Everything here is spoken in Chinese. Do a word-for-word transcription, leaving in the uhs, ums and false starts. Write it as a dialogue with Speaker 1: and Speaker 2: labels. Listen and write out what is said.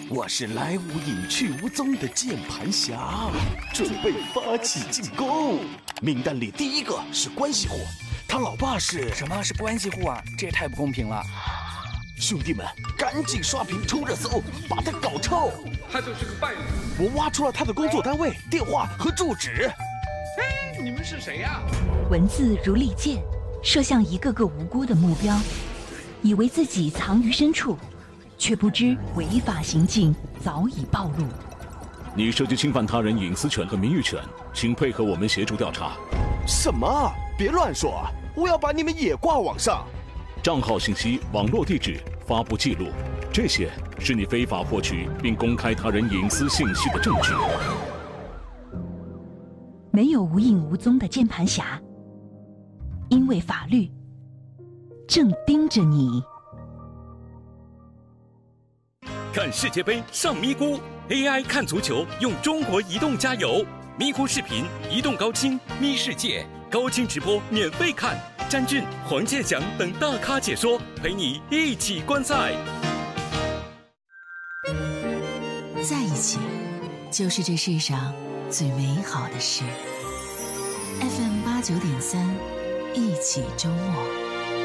Speaker 1: 我是来无影去无踪的键盘侠，准备发起进攻。名单里第一个是关系户，他老爸是……
Speaker 2: 什么是关系户啊？这也太不公平了！
Speaker 1: 兄弟们，赶紧刷屏冲热搜，把他搞臭！
Speaker 3: 他就是个败类。
Speaker 1: 我挖出了他的工作单位、电话和住址。
Speaker 3: 哎，你们是谁呀？
Speaker 4: 文字如利剑，射向一个个无辜的目标，以为自己藏于深处，却不知违法行径早已暴露。
Speaker 5: 你涉及侵犯他人隐私权和名誉权，请配合我们协助调查。
Speaker 1: 什么？别乱说！我要把你们也挂网上。
Speaker 5: 账号信息、网络地址、发布记录，这些是你非法获取并公开他人隐私信息的证据。
Speaker 4: 没有无影无踪的键盘侠，因为法律正盯着你。
Speaker 6: 看世界杯上咪咕 A I 看足球，用中国移动加油。咪咕视频、移动高清、咪世界高清直播免费看，詹俊、黄健翔等大咖解说，陪你一起观赛。
Speaker 7: 在一起，就是这世上最美好的事。F M 八九点三，一起周末。